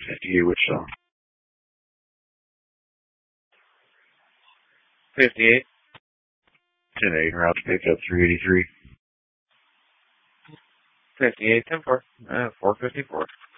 58 Wichita. 58. 10-8, route to pick up 383. 58, 10-4. 454.